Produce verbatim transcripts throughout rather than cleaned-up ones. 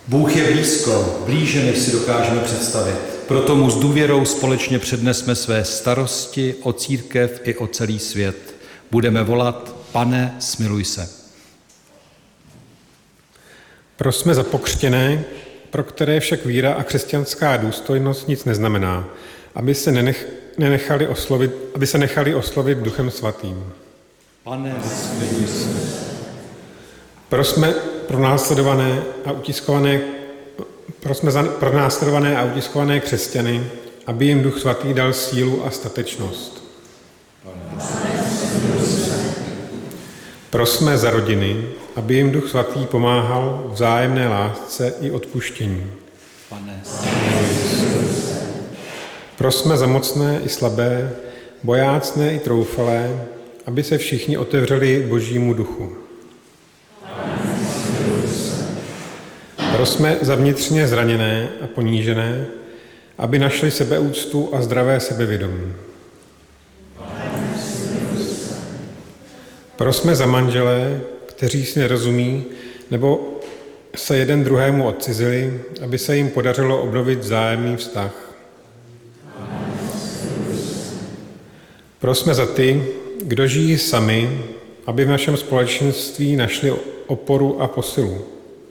Bůh je blízko, blíže, než si dokážeme představit. Proto mu s důvěrou společně přednesme své starosti o církev i o celý svět. Budeme volat: Pane, smiluj se. Prosme za pokřtěné, pro které však víra a křesťanská důstojnost nic neznamená, aby se, nenech, nenechali oslovit, aby se nechali oslovit Duchem Svatým. Pane, smiluj se. Prosme pro následované a utiskované, prosme za pronásledované a utiskované křesťany, aby jim Duch Svatý dal sílu a statečnost. Prosme za rodiny, aby jim Duch Svatý pomáhal v vzájemné lásce i odpuštění. Pane, prosme za mocné i slabé, bojácné i troufalé, aby se všichni otevřeli Božímu duchu. Prosme za vnitřně zraněné a ponížené, aby našli sebeúctu a zdravé sebevědomí. Prosme za manželé, kteří si nerozumí nebo se jeden druhému odcizili, aby se jim podařilo obnovit vzájemný vztah. Prosme za ty, kdo žijí sami, aby v našem společenství našli oporu a posilu.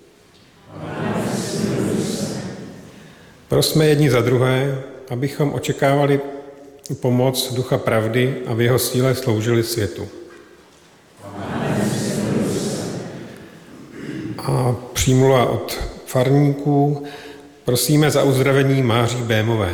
Prosme jedni za druhé, abychom očekávali pomoc Ducha pravdy a v jeho síle sloužili světu. A přímluva od farníků: prosíme za uzdravení Máří Bémové.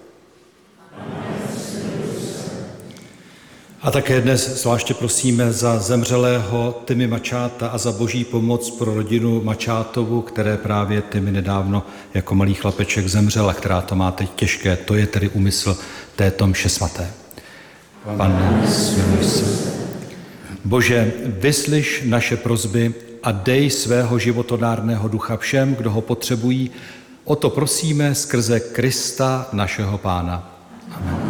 A také dnes zvláště prosíme za zemřelého Timi Mačáta a za boží pomoc pro rodinu Mačátovu, které právě Timi nedávno jako malý chlapeček zemřel a která to má teď těžké. To je tedy úmysl této mše svaté. Pane, smiluj se. Bože, vyslyš naše prosby a dej svého životodárného ducha všem, kdo ho potřebují. O to prosíme skrze Krista, našeho Pána. Amen.